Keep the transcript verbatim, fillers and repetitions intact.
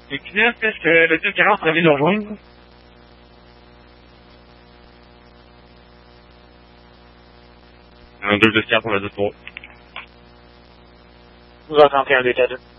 Et Knef, est-ce que le deux quarante serait venu nous rejoindre? Un deux deux quatre pour le deux trois. Vous entendez un deux quatre.